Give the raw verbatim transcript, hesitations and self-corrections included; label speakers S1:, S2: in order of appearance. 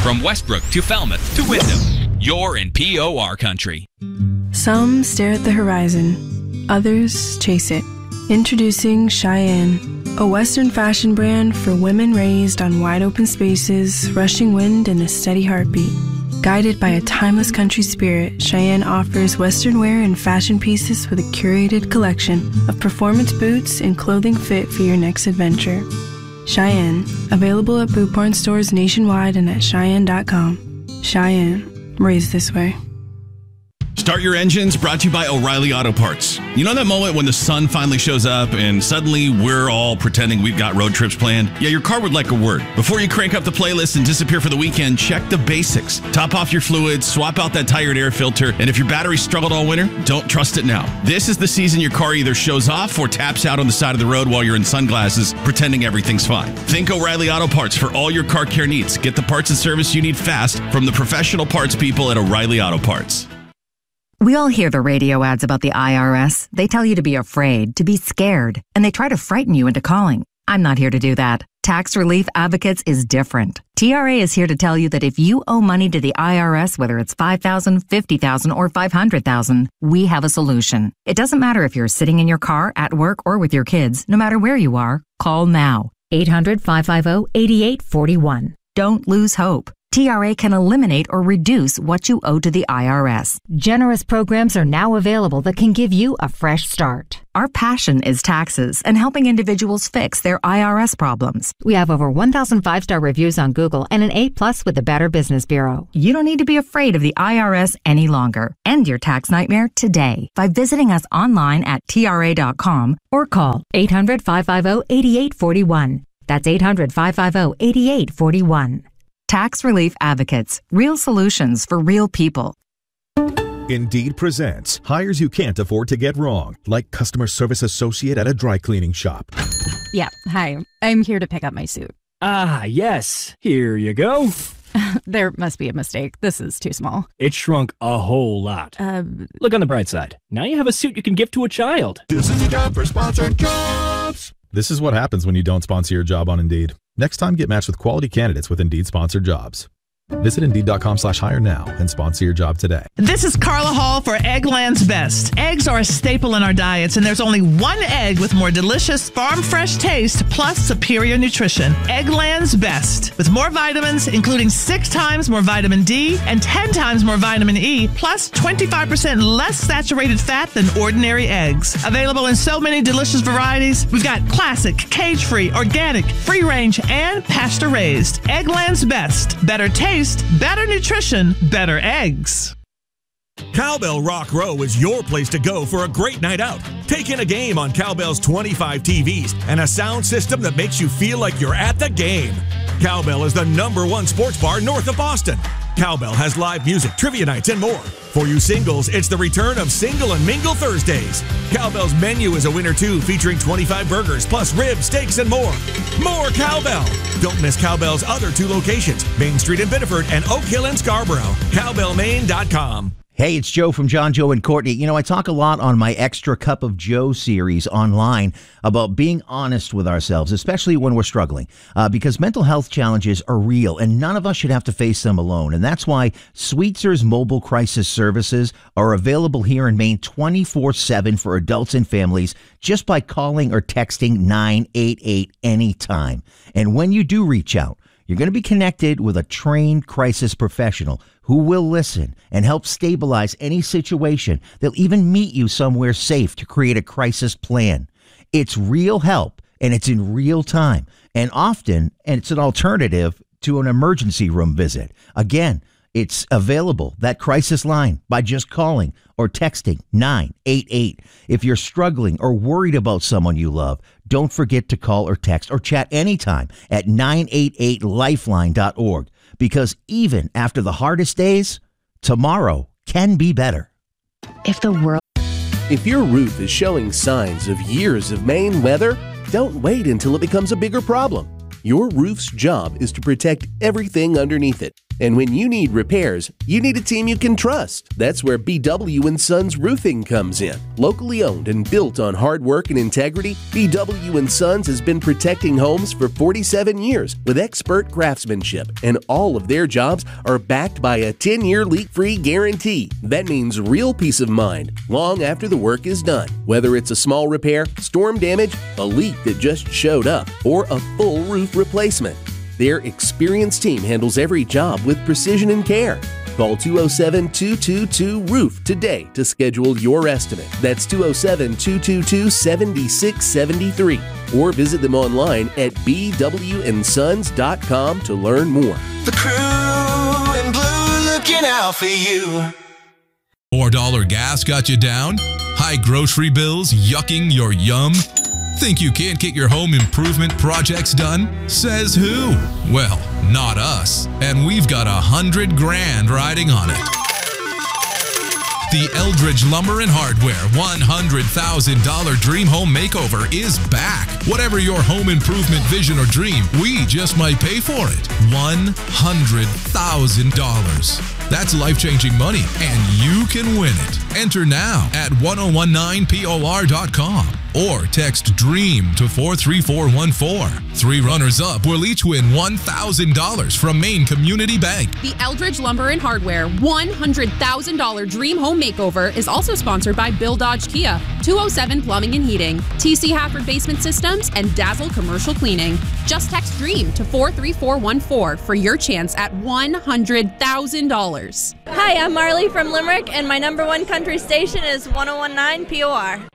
S1: From Westbrook to Falmouth to Wyndham, you're in P O R country.
S2: Some stare at the horizon, others chase it. Introducing Cheyenne, a Western fashion brand for women raised on wide open spaces, rushing wind, and a steady heartbeat. Guided by a timeless country spirit, Cheyenne offers Western wear and fashion pieces with a curated collection of performance boots and clothing fit for your next adventure. Cheyenne, available at Boot Barn stores nationwide and at Cheyenne dot com. Cheyenne, raised this way.
S3: Start Your Engines, brought to you by O'Reilly Auto Parts. You know that moment when the sun finally shows up and suddenly we're all pretending we've got road trips planned? Yeah, your car would like a word. Before you crank up the playlist and disappear for the weekend, check the basics. Top off your fluids, swap out that tired air filter, and if your battery struggled all winter, don't trust it now. This is the season your car either shows off or taps out on the side of the road while you're in sunglasses, pretending everything's fine. Think O'Reilly Auto Parts for all your car care needs. Get the parts and service you need fast from the professional parts people at O'Reilly Auto Parts.
S4: We all hear the radio ads about the I R S. They tell you to be afraid, to be scared, and they try to frighten you into calling. I'm not here to do that. Tax Relief Advocates is different. T R A is here to tell you that if you owe money to the I R S, whether it's five thousand dollars, fifty thousand dollars, or five hundred thousand dollars, we have a solution. It doesn't matter if you're sitting in your car, at work, or with your kids. No matter where you are, call now. eight hundred, five five zero, eight eight four one. Don't lose hope. T R A can eliminate or reduce what you owe to the I R S.
S5: Generous programs are now available that can give you a fresh start.
S4: Our passion is taxes and helping individuals fix their I R S problems.
S5: We have over one thousand five-star reviews on Google and an A plus with the Better Business Bureau.
S4: You don't need to be afraid of the I R S any longer. End your tax nightmare today by visiting us online at T R A dot com or call
S5: eight hundred, five five zero, eight eight four one. That's eight hundred, five five zero, eight eight four one.
S4: Tax Relief Advocates. Real solutions for real people.
S6: Indeed presents hires you can't afford to get wrong, like customer service associate at a dry cleaning shop.
S7: Yeah, hi. I'm here to pick up my suit.
S8: Ah, yes. Here you go.
S7: There must be a mistake. This is too small.
S8: It shrunk a whole lot.
S7: Uh,
S8: Look on the bright side. Now you have a suit you can give to a child.
S9: This is a job for sponsored jobs.
S6: This is what happens when you don't sponsor your job on Indeed. Next time, get matched with quality candidates with Indeed sponsored jobs. Visit Indeed.com slash hire now and sponsor your job today.
S10: This is Carla Hall for Eggland's Best. Eggs are a staple in our diets, and there's only one egg with more delicious farm-fresh taste plus superior nutrition. Eggland's Best. With more vitamins, including six times more vitamin D and ten times more vitamin E, plus twenty-five percent less saturated fat than ordinary eggs. Available in so many delicious varieties. We've got classic, cage-free, organic, free-range, and pasture-raised. Eggland's Best. Better taste. Better nutrition, better eggs.
S11: Cowbell Rock Row is your place to go for a great night out. Take in a game on Cowbell's twenty-five T Vs and a sound system that makes you feel like you're at the game. Cowbell is the number one sports bar north of Boston. Cowbell has live music, trivia nights, and more. For you singles, it's the return of Single and Mingle Thursdays. Cowbell's menu is a winner too, featuring twenty-five burgers, plus ribs, steaks, and more. More Cowbell! Don't miss Cowbell's other two locations, Main Street in Biddeford and Oak Hill in Scarborough. Cowbell Maine dot com.
S12: Hey, it's Joe from John, Joe, and Courtney. You know, I talk a lot on my Extra Cup of Joe series online about being honest with ourselves, especially when we're struggling, uh, because mental health challenges are real, and none of us should have to face them alone. And that's why Sweetzer's mobile crisis services are available here in Maine twenty-four seven for adults and families just by calling or texting nine eight eight anytime. And when you do reach out, you're going to be connected with a trained crisis professional who will listen and help stabilize any situation. They'll even meet you somewhere safe to create a crisis plan. It's real help, and it's in real time. And often, and it's an alternative to an emergency room visit. Again, it's available, that crisis line, by just calling or texting nine eight eight. If you're struggling or worried about someone you love, don't forget to call or text or chat anytime at nine eight eight lifeline dot org. Because even after the hardest days, tomorrow can be better.
S13: If the world... If your roof is showing signs of years of Maine weather, don't wait until it becomes a bigger problem. Your roof's job is to protect everything underneath it. And when you need repairs, you need a team you can trust. That's where B W and Sons Roofing comes in. Locally owned and built on hard work and integrity, B W and Sons has been protecting homes for forty-seven years with expert craftsmanship, and all of their jobs are backed by a ten-year leak-free guarantee. That means real peace of mind long after the work is done. Whether it's a small repair, storm damage, a leak that just showed up, or a full roof replacement, their experienced team handles every job with precision and care. Call two oh seven, two two two, roof today to schedule your estimate. That's two oh seven, two two two, seven six seven three. Or visit them online at b w and sons dot com to learn more.
S14: The crew in blue looking out for you.
S15: four dollar gas got you down? High grocery bills yucking your yum? Think you can't get your home improvement projects done? Says who? Well, not us. And we've got a hundred grand riding on it. The Eldridge Lumber and Hardware one hundred thousand dollars Dream Home Makeover is back. Whatever your home improvement vision or dream, we just might pay for it. one hundred thousand dollars. That's life-changing money, and you can win it. Enter now at ten nineteen P O R dot com or text DREAM to four three four one four. Three runners-up will each win one thousand dollars from Maine Community Bank.
S16: The Eldridge Lumber and Hardware one hundred thousand dollars Dream Home Makeover is also sponsored by Bill Dodge Kia, two oh seven Plumbing and Heating, T C Hafford Basement Systems, and Dazzle Commercial Cleaning. Just text DREAM to four three four one four for your chance at one hundred thousand dollars.
S17: Hi, I'm Marley from Limerick, and my number one country station is ten nineteen P O R.